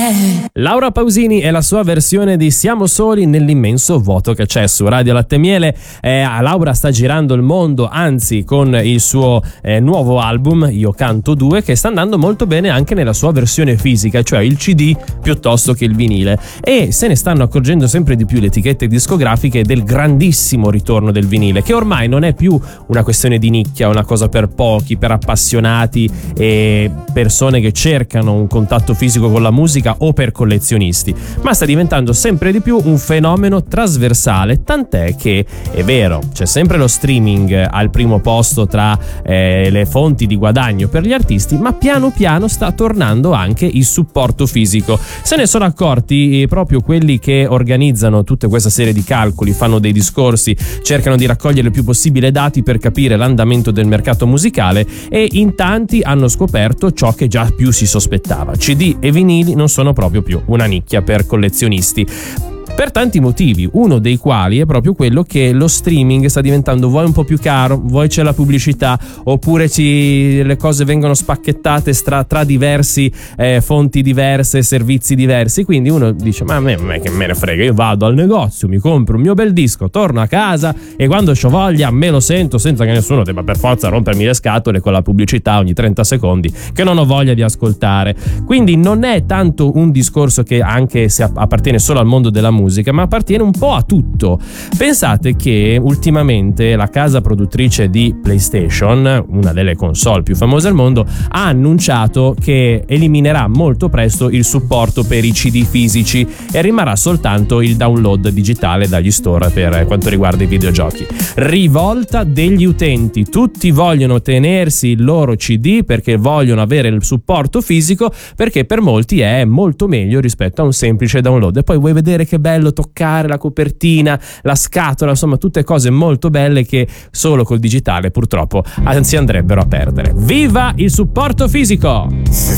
Laura Pausini e la sua versione di Siamo soli nell'immenso vuoto che c'è su Radio Latte Miele. Laura sta girando il mondo, anzi con il suo nuovo album Io canto 2, che sta andando molto bene anche nella sua versione fisica, cioè il CD piuttosto che il vinile, e se ne stanno accorgendo sempre di più le etichette discografiche del grandissimo ritorno del vinile, che ormai non è più una questione di nicchia, una cosa per pochi, per appassionati e persone che cercano un contatto fisico con la musica o per collezionisti, ma sta diventando sempre di più un fenomeno trasversale, tant'è che è vero, c'è sempre lo streaming al primo posto tra le fonti di guadagno per gli artisti, ma piano piano sta tornando anche il supporto fisico. Se ne sono accorti proprio quelli che organizzano tutta questa serie di calcoli, fanno dei discorsi, cercano di raccogliere il più possibile dati per capire l'andamento del mercato musicale, e in tanti hanno scoperto ciò che già più si sospettava: CD e vinili non sono proprio più una nicchia per collezionisti, per tanti motivi, uno dei quali è proprio quello che lo streaming sta diventando vuoi un po' più caro, vuoi c'è la pubblicità, oppure le cose vengono spacchettate tra diversi fonti diverse, servizi diversi, quindi uno dice ma a me che me ne frega, io vado al negozio, mi compro un mio bel disco, torno a casa e quando c'ho voglia me lo sento senza che nessuno debba per forza rompermi le scatole con la pubblicità ogni 30 secondi che non ho voglia di ascoltare. Quindi non è tanto un discorso che, anche se appartiene solo al mondo della musica, ma appartiene un po' a tutto. Pensate che ultimamente la casa produttrice di PlayStation, una delle console più famose al mondo, ha annunciato che eliminerà molto presto il supporto per i CD fisici e rimarrà soltanto il download digitale dagli store per quanto riguarda i videogiochi. Rivolta degli utenti, tutti vogliono tenersi il loro CD perché vogliono avere il supporto fisico, perché per molti è molto meglio rispetto a un semplice download. E poi vuoi vedere che bello toccare la copertina, la scatola, insomma tutte cose molto belle che solo col digitale purtroppo si andrebbero a perdere. Viva il supporto fisico!